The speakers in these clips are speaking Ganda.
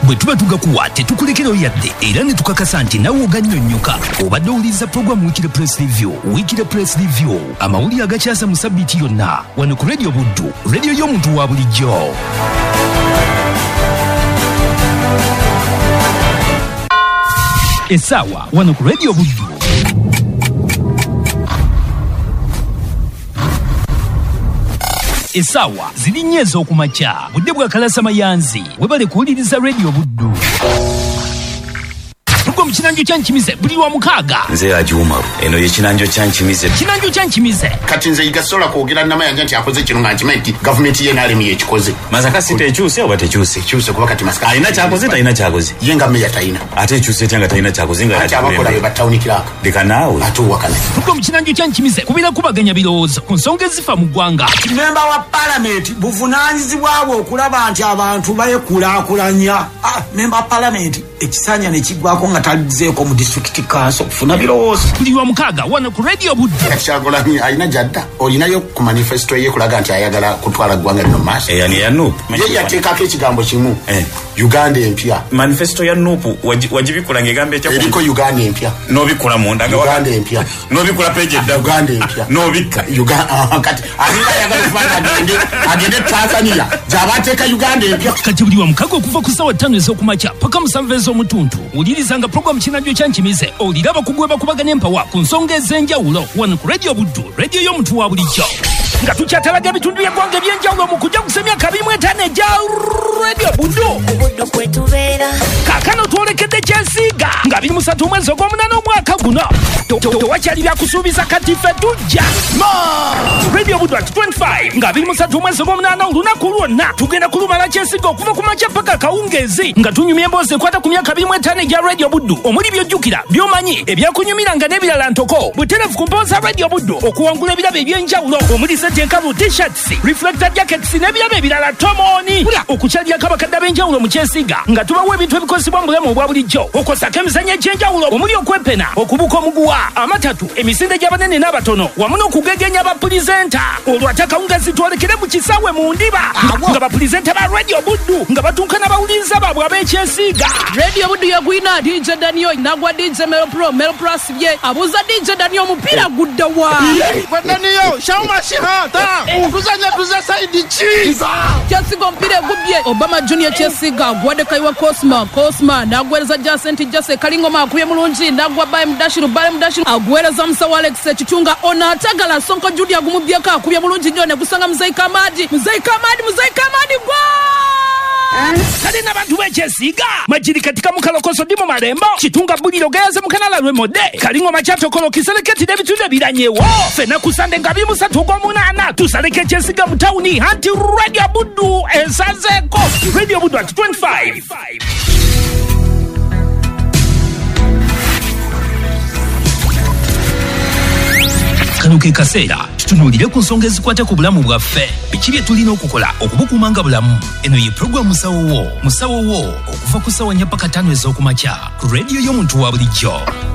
bwe tuba tugakuwa tetukulekerayo yadde era ne tukakasa nti nawe ogannyonnyoka obadde owuliriza pulogulaamu Weekly Press Review amawulire agakyasa mu sabbiiti yonna wano ku Radio Buddu, rediyo y'omuntu wa bulijjo. Essaawa wano ku Radio Buddu. Essaawa ziri nnya ez'okumakya budde bwa kalasamayanzi webale kuwuliriza Radio Buddu. Tuko mchinanjo kya Nkimize buli wa mukaaga. Nze Ajuma eno ye kinanjo kya Nkimize. Kinanjo kya Nkimize. Kati nze igasola kwogera nama yanje nti akoze kino nga nkimanyi government ye nali miye ekikoze. Masaka site ekyuse oba tekyuse? Kyuse kuba kati Masaka alina kyakoze talina kyakoze. Yenga meya talina. Ate ekyuse tyanga talina kyakoze nga ate abakola be batawuni kiraka. Deka naawe. Ate wakana. Tuko mchinanjo kya Nkimize kubira kubaganya birowoozo ku nsonga ezifa mu ggwanga. Memba wa parliament buvunaanyizibwa bwo okulaba nti abantu bayekulaakulanya. Memba wa parliament ekisanya ne kiggwako nga talizeeko mu district council kufuna birowoozo. Buli wa mukaaga wano ku Radio Buddu. Kyagulanyi alina jadda olinayo ku manifesto ye kulaga nti ayagala kutwala ggwanga lino maaso. Yani ya Nuupu ye yateekako ekigambo kimu Uganda empya. Manifesto ya Nuupu wagibikola ng'egamba ekya eriko Uganda empya. N'obikola munda nga Uganda empya. N'obikola page edda Uganda empya. N'obikka Uganda kati alina ayagala kufana agende Tanzania jabateeka Uganda empya. Kati buli wa mukaaga okuva ku ssaawa 5 ez'okumakya paka mu 7 ez'omutuntu wuliriza pulogulaamu kinajjo kya Nkimize oliraba kugwe bakubagana empawa ku nsonga ez'enjawulo wano ku Radio Buddu, rediyo y'omuntu wa bulijjo. Nga tukyatalaga ebitundu by'eggwanga eby'enjawulo mu kujja kusemya 25 egya Radio Buddu. Buddu kwe tubeera. Kaakano twolekedde Kyesiiga nga 23 mwezi ogw'omunaana omwaka guno. Tewakyali byakusuubiza kati ffe tujja. Radio Buddu at 25 nga 23 mwezi ogw'omunaana olunaku lwonna tugenda kulumala Kyesiiga okuva ku makya paka kawungeezi nga tunyumya emboozi ekwata ku myaka 25 egya Radio Buddu omuli by'ojjukira by'omanyi ebyakunyumiranga n'ebirala ntoko butereevu ku mboozi Radio Buddu okuwangula ebirabo eby'enjawulo omuli sejjenkalu t-shirts reflector jackets n'ebirabo ebirala tomoni okukyalyako abakadde ab'enjawulo mu Kyesiiga nga tubawa ebintu ebikozesebwa mu bulamu obwa bulijjo okosako emizannyo egy'enjawulo omuli okwepena okubuka omuguwa amatatu emisinde gy'abanene n'abatono wamu n'okugegenya abapulizenta olwo ate akawungeezi twolekere mu kisaawe mu ndiba nga bapulizenta ba Radio Buddu nga batunkana bawuliriza baabwe ab'ekyesiiga. Radio Buddu yagwina DJ Daniel nagwa DJ Melo Plus bye abuza DJ Daniel omupiira gudda wa Daniel shama shihata kuzanya tuza side chi Kyesiiga omupiira gubye Obama Junior Kyesiiga gwade kaiwa Cosma nagwereza Jase Kalingoma akuye mulungi nagwa Baye Mudashiru agwereza Musawa Alex Ekitunga ona atagala Sonko Judy agumubyeka akuye mulungi nnyo ne gusanga Muzai Kamadi gwa kale n'abantu b'Ekyesiiga majiri katika mukalokoso ndi mu malembo Kitunga buliro geyaze mukanala lw'emode Kalingoma kyatokolo kiseleketi n'ebitundu ebiranyewo fena kusande nga 23 tusaleke Ekyesiiga mu tawuni anti Radio Buddu esazeeko Radio Buddu at 25. Kano ke kaseera tutunuulire ku nsonga ezikwata ku bulamu bwaffe biki bye tulina okukola okubukuuma nga bulamu. Eno ye pulogulaamu musawo wo okuva ku ssaawa 4 paka 5 ez'okumakya ku rediyo y'omuntu wa bulijjo.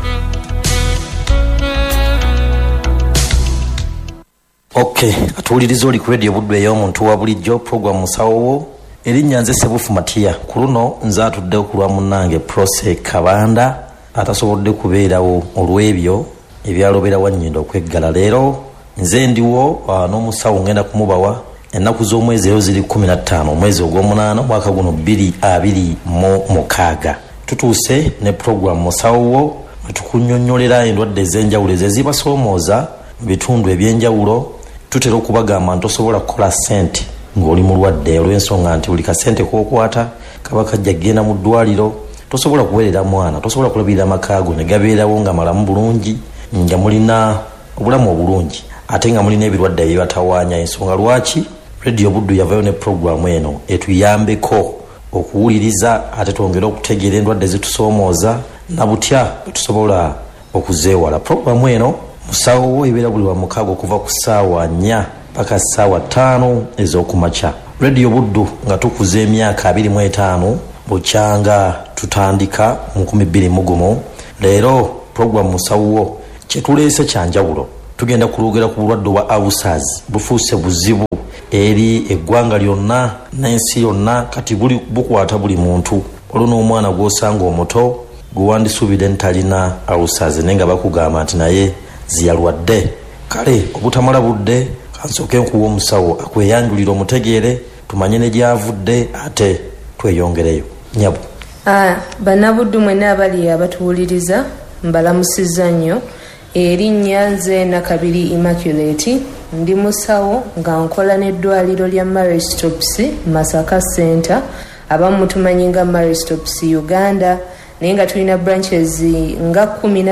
Atuwuliriza oli ku Radio Buddu ey'omuntu wa bulijjo pulogulaamu musawo wo. Erinnya nze Sebufu Matiya ku luno nze atudde okulwa munnange Prose Kabanda atasobodde kubeerawo olw'ebyo ebyalobera Wannyindo okweggala leero nze ndiwo n'omusawo ngenda kumubawa ennaku z'omwezi eyo ziri 15 omwezi ogw'omunaana mwaka guno 2026 tutuuse ne pulogulaamu musawo wo tukunnyonnyolera endwadde ez'enjawulo ezibasoomooza mu bitundu eby'enjawulo tutera okubagamba nti tosobola kukola ssente ng'oli mulwadde olw'ensonga nti buli kasente k'okwata kaba kajja kgenda mu ddwaliro tosobola kuweerera mwana tosobola kulabirira amakaago ne gabeerawo nga malamu bulungi nga mulina obulamu obulungi ate nga mulina ebirwadde ebibatawaanya ensonga lwaki Radio Buddu yavayo ne pulogulaamu eno etuyambeko okuwuliriza ate twongere okutegeera endwadde zitusoomooza na butya tusobola okuzeewala. Pulogulaamu eno musawo wo ebeera buli wa mukaaga okuva ku ssaawa 4 paka ssaawa 5 ez'okumakya. Radio Buddu nga tukuza emyaka 25 bukyanga tutandika mu 2001 leero pulogulaamu musawo wo kyetuleese kyanjawulo tugenda kulugera ku bulwadde bwa ulcers bufuuse buzibu eri eggwanga lyonna n'ensi yonna kati bukwata buli muntu olwo n'omwana gw'osanga omuto gwewandisuubire ntalina ulcers naye nga bakugamba nti naye ziyalwadde. Kale obutamala budde kansooke nkuwa omusawo akweyanjulira omutegeere tumanye ne gyavudde ate tweyongereyo. Nyabu bannabuddu mwenna abali abatuwuliriza mbalamusizza nnyo. Erinnya nze Nakabiri Immaculate, ndi musawo nga nkola n'eddwaliro lya Maristops Masaka Center, abamu mutumanyi nga Maristops Uganda, naye nga tulina branches nga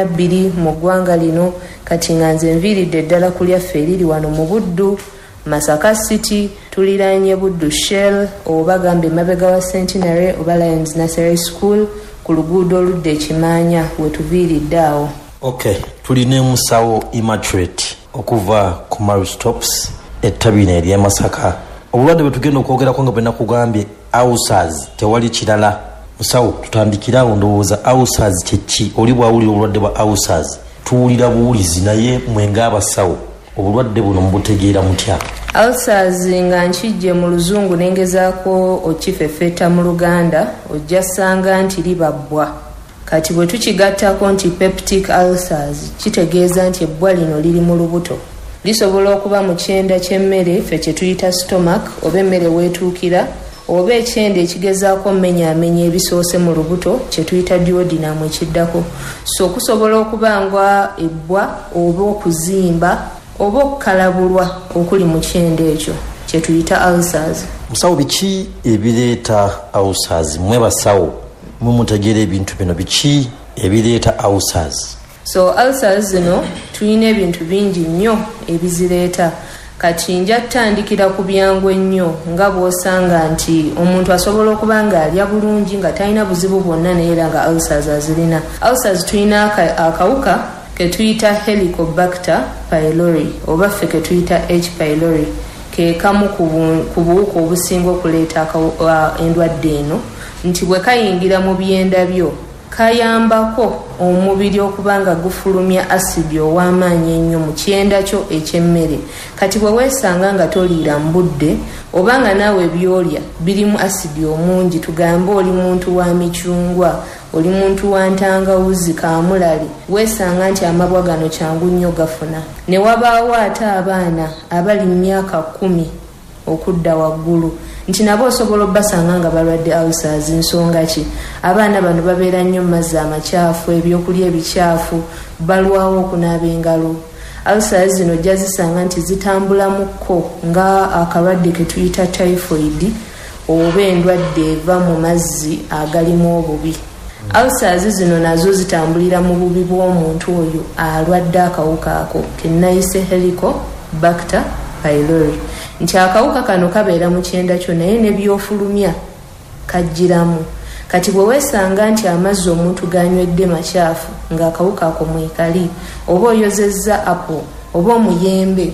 12 mu ggwanga lino. Kati nga nze nviiridde eddala ku lyaffe eriri wano mu Buddu Masaka City, tuliraanye Buddu Shell oba gambe mabega wa Centenary oba Lions Nursery School ku luguudo oludde Kimanya wetuviiridde awo. Okay, tulina musawo Immaculate okuva ku Maristops ettabina ery'e Masaka. Obulwadde bwe tugenda okwogerako nga bwena kugambye ulcers tewali kirala. Musawo tutandikirawo ndowooza ulcers kyeki oli bwawulira obulwadde bwa ulcers tuwulira buwulizi naye mwenga abasawo obulwadde buno mubutegeera mutya? Ulcers nga nkijje mu luzungu nengezaako okifefeta mu Luganda ojja sanga nti libabbwa. Kati bwe tukigattako nti peptic ulcers kitegeeza nti ebbwa lino liri mu lubuto. Lisobola okuba mu kyenda ky'emmere ffe kye tuyita stomach oba emmere weetuukira, oba ekyenda ekigezaako mmenyaamenya ebisoose mu lubuto kye tuyita duodenum ekiddako. So kusobola okuba nga ebbwa oba okuzimba oba okukalabulwa okuli mu kyenda ekyo kye tuyita ulcers. Musawo biki ebireeta ulcers? Mwe basawo mumutegeera ebintu bino biki ebireeta ulcers? So ulcers zino tulina ebintu bingi nnyo ebizireeta. Kati nja tutandikira ku byangu ennyo nga bw'osanga nti omuntu asobola okuba nga alya bulungi nga talina buzibu bwonna naye era nga ulcers azirina. Ulcers tulina akawuka ke tuyita Helicobacter pylori oba ffe ke tuyita H. pylori, ke kamu ku buwuka obusinga okuleeta endwadde eno, nti bwe kayingira mu byenda byo kayambako omubiri okuba nga gufulumya asidi ow'amaanyi ennyo mu kyenda kyo eky'emmere. Kati bwe weesanga nga toliira mu budde oba nga naawe byolya birimu asidi omungi, tugambe oli muntu wa micungwa, oli muntu wa ntangawuzi, kaamulali, weesanga nti amabwa gano kyangu nnyo gafuna. Ne wabaawo ate abaana abali mu myaka 10 okudda waggulu, nti nabo osobola obbasanga nga balwadde ulcers. Nsonga ki? Abaana bano babeera nnyo mu mazzi amakyafu, ebyokulya ebikyafu, balwawo okunaaba engalo. Ulcers zino ojja zisanga nti zitambulamukko nga akalwadde ke tuyita typhoid oba endwadde eva mu mazzi agalimu obubi. Ulcers zino nazo zitambulira mu bubi bw'omuntu oyo alwadde akawuka ako ke nayise Helicobacter pylori, nti akawuka kano kabeera mu kyenda kyo naye ne byofulumya kajjiramu. Kati bwe weesanga nti amazzi omuntu ganywedde makyafu nga akawuka ako mwekali, oba oyozezza apo oba omuyembe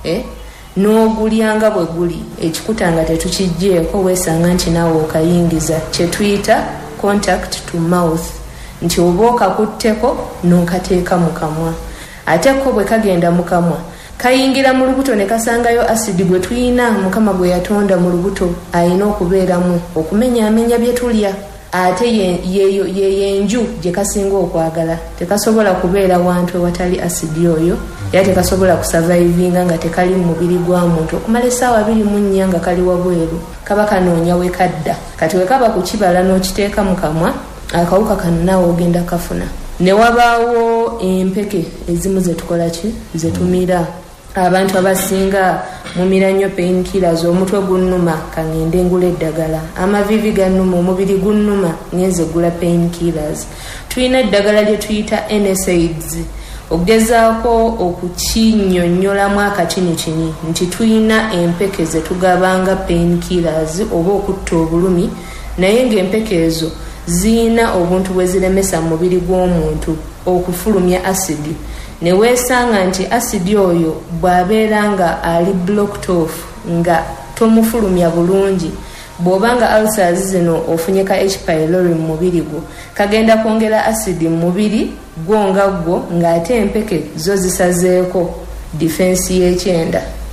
n'ogulyanga bwe guli ekikuta nga tetukijjeeko, weesanga nti naawe okayingiza, kye tuyita contact to mouth, nti oba okakutteko n'okateeka mu kamwa. Ate ko bwe kagenda mu kamwa kayingira mu lubuto ne kasangayo asidi gwe tuyina Mukama gwe yatonda mu lubuto ayina okubeeramu okumenyaamenya bye tulya. Ate yenju gye kasinga okwagala, tekasobola kubeera wantu ewatali asidi oyo, era tekasobola kusurvivinga nga tekali mu mubiri gwa muntu okumala essaawa 24 nga kali wabweru, kaba kanoonya we kadda. Kati we kaba ku kibala n'okiteeka mu kamwa, akawuka kano naawe ogenda kafuna. Ne wabaawo empeke ezimu zetukola ki zetumira. Abantu abasinga mumira nnyo painkillers, omutwe gunnuma kangende ngula eddagala, amavivi gannuma, omubiri gunnuma ngenze gula painkillers. Tulina eddagala lye tuyita NSAIDs okugezaako okukinnyonnyolamu akakinikini nti tulina empeke ze tugabanga painkillers oba okutta obulumi, naye ng'empeke ezo ziyina obuntu bwe ziremesa mu mubiri gw'omuntu okufulumya asidi. Ne weesanga nti asidi oyo bw'abeera nga ali blocked off nga tomufulumya bulungi, bw'oba nga ulcers zino ofunye ka H. pylori mu mubiri gwo, kagenda kwongera asidi mu mubiri gwo nga gwo, ng'ate empeke zo zisazeeko defense y'ekyenda.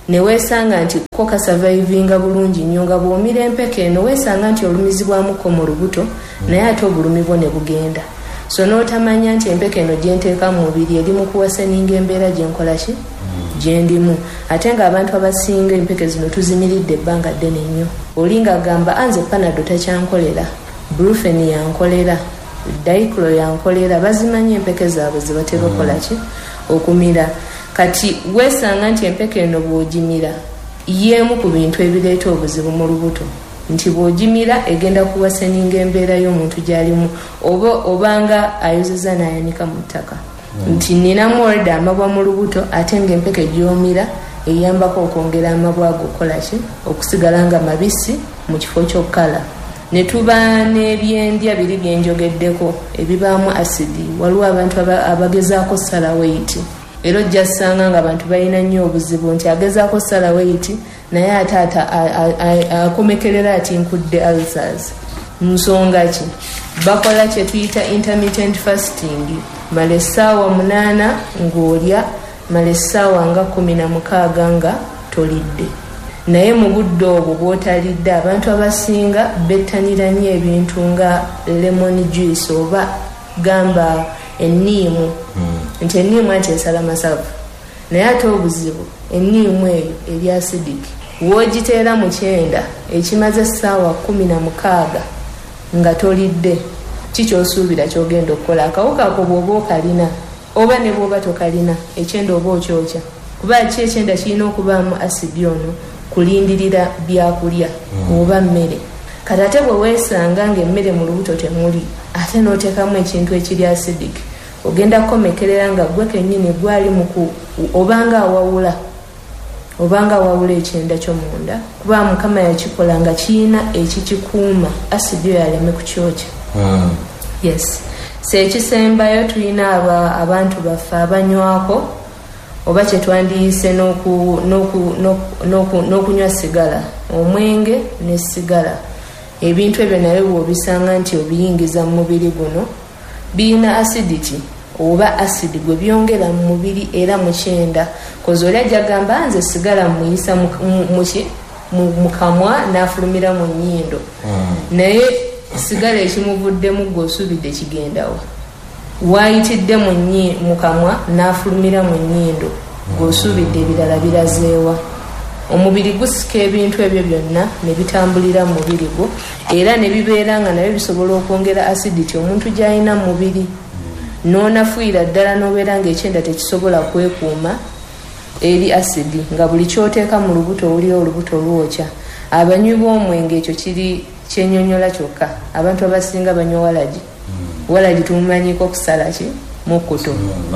ne weesanga nti ko kasurvivinga bulungi nnyo nga bw'omira empeke eno weesanga nti olumizibwamuko mu lubuto naye ate obulumi bwo ne bugenda so n'otamanya nti empeke eno gyenteeka mu mubiri eri mu kuwaseninga embeera gyenkola ki gyendimu ate ng'abantu abasinga empeke zino tuzimiridde ebbanga ddene nnyo oli ng'agamba anze panado takyankolera brufen yankolera dayiclo yankolera bazimanya empeke zaabwe ze batera okola ki okumira kati weesanga nti empeke eno bw'ogimira yeemu ku bintu ebireeta obuzibu mu lubuto nti bw'ogimira egenda kuwaseninga embeera y'omuntu gy'alimu obanga ayozeza n'ayanika mu ttaka nti ninamu olda amabwa mu lubuto ate ng'empeke gy'omira eyambako okwongera amabwa ago okukola ki okusigala nga mabisi mu kifo ky'okkala ne tuba n'ebyendya biri byenjogeddeko ebibaamu asidi waliwo abantu abagezaako sala weiti era ojja ssanga ng'abantu balina nnyo obuzibu nti agezaako sala weiti naye ate akomekerera atinkudde ulcers nsonga ki bakola kye tuyita intermittent fasting mala essaawa 8 ng'olya mala essaawa nga 16 nga tolidde naye mu budde obwo bw'otalidde abantu abasinga bettanira nnyo ebintu nga lemon juice oba gamba enniimu nti enniimu ati esala masavu naye ate obuzibu enniimu eyo eri acidic woogiteera mu 9 ekimaze essaawa 16 nga tolidde kikyosuubira kyogenda okukola akawuka ako bw'oba okalina oba ne bw'oba tokalina ekyenda oba okyokya kuba ki ekyenda kirina okubaamu asidi ono kulindirira byakulya oba mmere kati ate bwe weesanga ng'emmere mu lubuto temuli ate n'oteekamu ekintu ekiri acidic ogenda kukomekerera nga gwe kennyini gwali obanga awawula ekyenda ky'omunda kuba mukama yakikola nga kirina ekikikuuma asidi oyo aleme kukyokya yes sekisembayo tulina abantu baffe abanywako oba kyetwandiyise n'okunywa sigala omwenge ne sigala ebintu ebyo naye bw'obisanga nti obiyingiza mu mubiri guno birina acidity oba asidi gwe byongera mu mubiri era mu 9 kozi oli ajagamba nze sigala muyisa mu kamwa n'afulumira mu nnyindo naye sigala ekimuvuddemu gwe osuubidde kigendawo waayitidde mu kamwa n'afulumira mu nnyindo gweosuubidde ebirala birazeewa omubiri gusika ebintu ebyo byonna ne bitambulira mu mubiri gwo era ne bibeera nga nabyo bisobola okwongera acidity omuntu gy'alina mu mubiri n'onafuira ddala n'obeera ng'ekyenda tekisobola kwekuuma eri asidi nga buli kyoteeka mu lubuto owulira olubuto olwokya abanywi b'omwenge ekyo kiri kyenyonyola kyokka abantu abasinga banywa walagi tumumanyiko okusala ki mukuto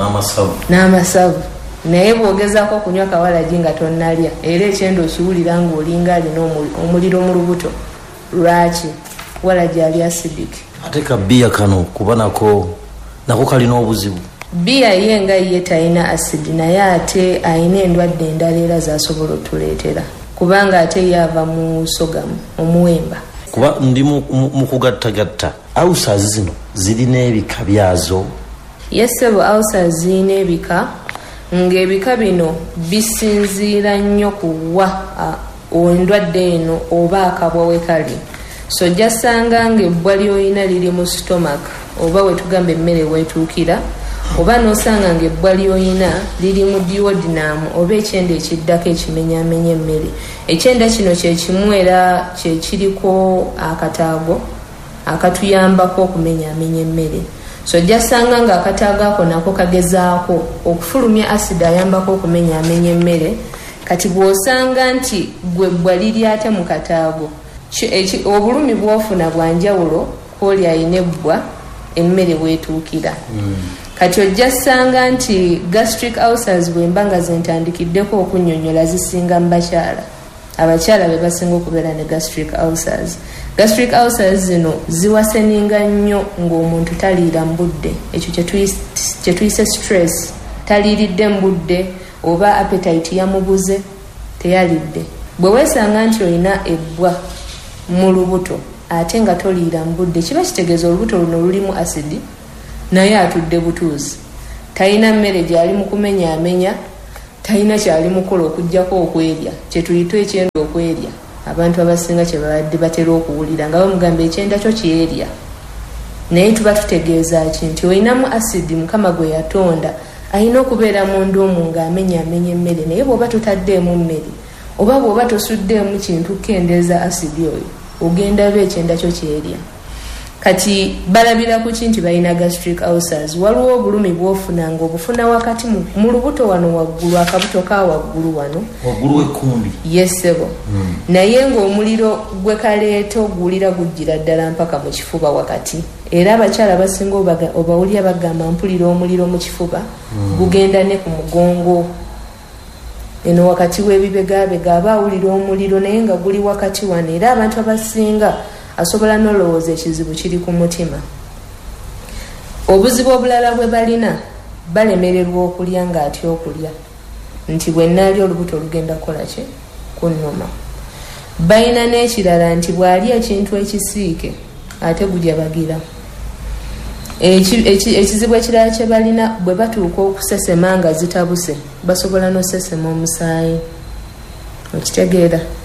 n'amasavu naye bw'ogezaako okunywa kawalagi nga tonnalya era ekyenda okiwulira ng'olinga alina omuliro mu lubuto lwaki walagi ali acidic ate kabiya kano kuba nako kalina obuzibu biya ye nga ye talina asidi naye ate alina endwadde endala era zasobola otuleetera kubanga ate yava mu sogamu omuwemba kuba ndi mu kugattagatta ulcers zino zirina ebika byazo yesebo ulcers zirina ebika ng'ebika bino bisinziira nnyo kuwa endwadde eno oba akabwa we kali so jasanga ng'ebbwa ly'olina liri mu stomach oba wetugamba emmere weetuukira oba n'osanga ng'ebbwa ly'olina liri mu duodenum oba ekyenda ekiddako ekimenyaamenya emmere ekyenda kino kyekimu era kyekiriko akataago akatuyambako okumenyaamenya emmere so jasanga ng'akataago ako nako kagezaako okufulumya asidi ayambako okumenyaamenya emmere kati bw'osanga nti gwe ebbwa liri ate mu kataago obulumi bw'ofuna bwanjawulo kwoli ayina ebbwa emmere weetuukira kati ojja ssanga nti gastric ulcers bwemba nga zentandikiddeko okunnyonnyola zisinga mu abakyala be basinga okubeera ne gastric ulcers zino ziwaseninga nnyo ng'omuntu taliira mu budde ekyo kye tuyise stress taliiridde mu budde oba appetite yamubuze teyalidde bwe weesanga nti olina ebbwa mu lubuto ate nga toliira mu budde kiba kitegeeza olubuto luno lulimu asidi naye atudde butuuzi talina mmere gy'ali mu kumenyaamenya talina kyali mukola okujjako okwerya kyetuyita ekyenda okwerya abantu abasinga kye babadde batera okuwulira nga bamugamba ekyenda kyo kyerya naye tuba tutegeeza ki nti olinamu asidi mukama gwe yatonda alina okubeera munda omu ng'amenyaamenya emmere naye bw'oba totaddeemu mmere oba bw'oba tosuddeemu kintu kendeeza asidi oyo ogenda ba ekyenda kyo kyerya kati balabira ku kinti balina gastric ulcers waliwo obulumi bwofuna ng'obufuna wakati mu lubuto wano waggulu akabuto ka waggulu wano waggulu w'ekkumbi yesebo naye ng'omuliro gwe kaleeta ogulira gujjira ddala mpaka mu kifuba wakati era abakyala basinga obawulira bagamba mpulira omuliro mu kifuba gugenda ne ku mugongo eno wakati w'ebibegabega aba awulira omuliro naye nga guli wakati wano era abantu abasinga asobola n'olowooza ekizibu kiri ku mutima obuzibu obulala bwe balina balemererwa okulya ng'atya okulya nti bwe naalya olubuto olugenda kukola ki kunnuma balina n'ekirala nti bw'alya ekintu ekisiike ate gujya bagira ekizibu ekirala kye balina bwe batuuka okusesema nga zitabuse basobola n'osesema omusaayi okitegeera